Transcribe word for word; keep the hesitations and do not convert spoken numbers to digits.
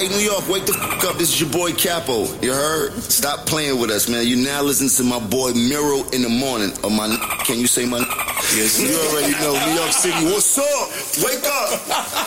Hey, New York, wake the f*** up. This is your boy Capo. You heard? Stop playing with us, man. You now listen to my boy Miro in the morning. Or my n- can you say my n- Yes, you already know. New York City, what's up? Wake up.